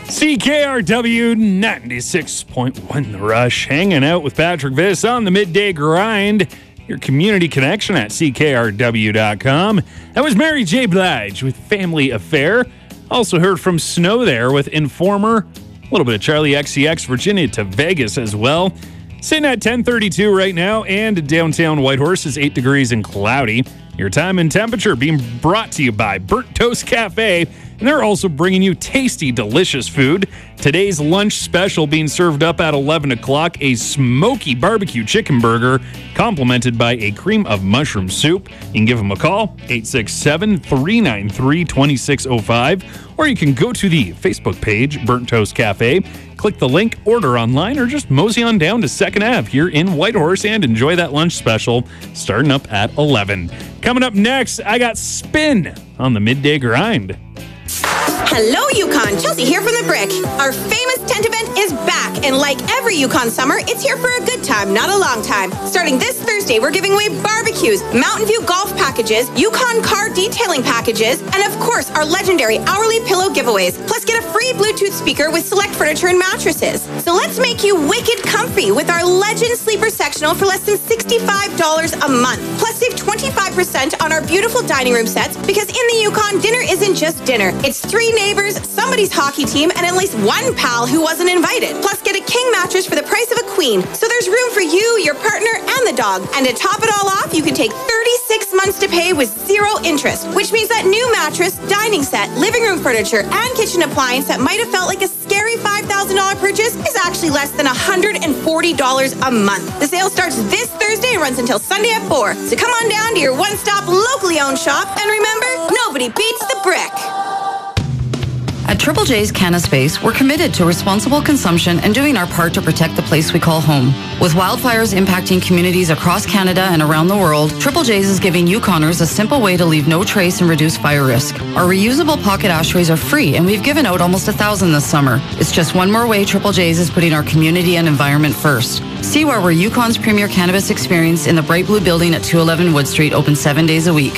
CKRW 96.1 The Rush, hanging out with Patrick Viss on the Midday Grind, your community connection at CKRW.com. That was Mary J. Blige with Family Affair. Also heard from Snow there with Informer. A little bit of Charlie XCX, Virginia to Vegas as well. Sitting at 10:32 right now, and downtown Whitehorse is 8 degrees and cloudy. Your time and temperature being brought to you by Burnt Toast Cafe. And they're also bringing you tasty, delicious food. Today's lunch special being served up at 11 o'clock, a smoky barbecue chicken burger complemented by a cream of mushroom soup. You can give them a call, 867-393-2605, or you can go to the Facebook page, Burnt Toast Cafe, click the link, order online, or just mosey on down to 2nd Ave here in Whitehorse and enjoy that lunch special starting up at 11. Coming up next, I got Spin on the Midday Grind. Hello, Yukon. Chelsea here from The Brick. Our famous tent event is back, and like every Yukon summer, it's here for a good time, not a long time. Starting this Thursday, we're giving away barbecues, Mountain View golf packages, Yukon car detailing packages, and of course, our legendary hourly pillow giveaways. Plus, get a free Bluetooth speaker with select furniture and mattresses. So let's make you wicked comfy with our Legend Sleeper Sectional for less than $65 a month. Plus, save 25% on our beautiful dining room sets, because in the Yukon, dinner isn't just dinner. It's 3 neighbors, somebody's hockey team, and at least one pal who wasn't invited. Plus, get a king mattress for the price of a queen. So there's room for you, your partner, and the dog. And to top it all off, you can take 36 months to pay with 0 interest, which means that new mattress, dining set, living room furniture, and kitchen appliance that might have felt like a scary $5,000 purchase is actually less than $140 a month. The sale starts this Thursday and runs until Sunday at 4. So come on down to your one-stop, locally owned shop, and remember, nobody beats The Brick. At Triple J's Canna Space, we're committed to responsible consumption and doing our part to protect the place we call home. With wildfires impacting communities across Canada and around the world, Triple J's is giving Yukoners a simple way to leave no trace and reduce fire risk. Our reusable pocket ashtrays are free, and we've given out almost 1,000 this summer. It's just one more way Triple J's is putting our community and environment first. See why we're Yukon's premier cannabis experience in the bright blue building at 211 Wood Street, open 7 days a week.